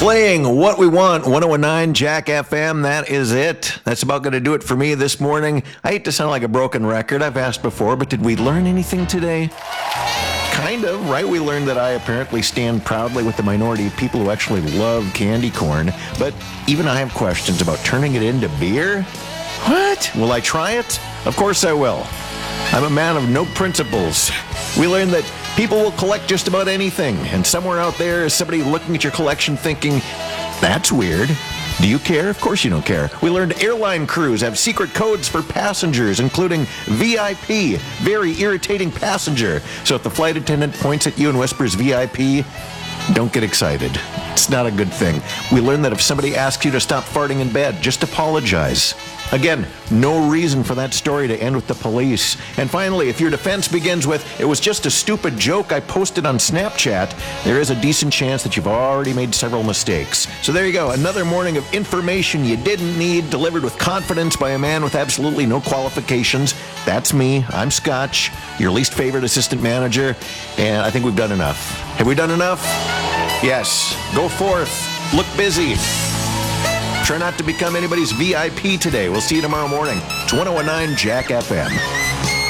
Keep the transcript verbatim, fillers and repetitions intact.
Playing What We Want, one oh nine Jack F M, that is it. That's about going to do it for me this morning. I hate to sound like a broken record, I've asked before, but did we learn anything today? Kind of, right? We learned that I apparently stand proudly with the minority of people who actually love candy corn, but even I have questions about turning it into beer? What? Will I try it? Of course I will. I'm a man of no principles. We learned that people will collect just about anything, and somewhere out there is somebody looking at your collection thinking, that's weird. Do you care? Of course you don't care. We learned airline crews have secret codes for passengers, including V I P, very irritating passenger. So if the flight attendant points at you and whispers V I P, don't get excited. It's not a good thing. We learned that if somebody asks you to stop farting in bed, just apologize. Again, no reason for that story to end with the police. And finally, if your defense begins with, it was just a stupid joke I posted on Snapchat, there is a decent chance that you've already made several mistakes. So there you go, another morning of information you didn't need, delivered with confidence by a man with absolutely no qualifications. That's me. I'm Scotch, your least favorite assistant manager, and I think we've done enough. Have we done enough? Yes. Go forth. Look busy. Try not to become anybody's V I P today. We'll see you tomorrow morning. It's one oh nine Jack F M.